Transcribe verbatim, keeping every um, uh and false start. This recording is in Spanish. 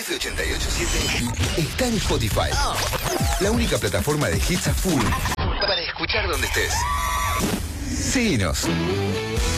F ochenta y ocho punto siete está en Spotify. La única plataforma de hits a full para escuchar donde estés. Síguenos.